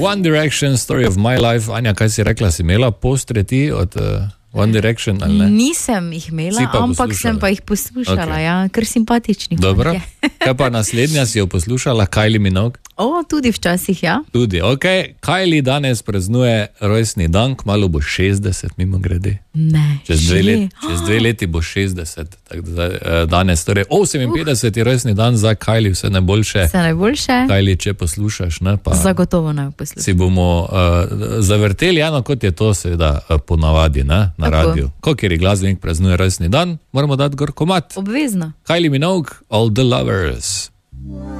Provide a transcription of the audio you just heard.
One Direction, Story of My Life. Anja, kaj si rekla, si imela postre ti od One Direction, ali ne? Nisem jih imela, ampak sem pa jih poslušala, okay. Ja, ker simpatični. Dobro, kaj pa naslednja si jo poslušala, Kylie Minogue? Tudi včasih, ja. Tudi, ok. Kylie danes praznuje rojstni dan, kmalu bo 60, mimo grede. Ne, čez 2 leti bo 60, tako da danes, torej 58. rojstni dan za Kylie, vse najboljše. Vse najboljše. Kylie, če poslušaš, ne, pa zagotovo naj poslušaš. Si bomo zavrteli, eno kot je to seveda ponavadi, ne, na radiju. Kokeri glasbenik praznuje rojstni dan, moramo dati gor komad. Obvezno. Kylie Minogue, All the Lovers.